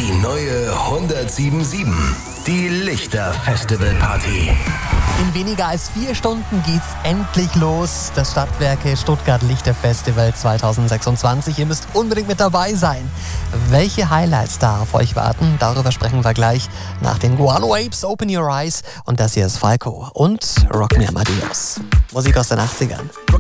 Die neue 107.7. Die Lichter-Festival-Party. In weniger als 4 Stunden geht's endlich los. Das Stadtwerke Stuttgart Lichterfestival 2026. Ihr müsst unbedingt mit dabei sein. Welche Highlights da auf euch warten, darüber sprechen wir gleich nach den Guano Apes, Open Your Eyes. Und das hier ist Falco und Rock Me Amadeus. Musik aus den 80ern.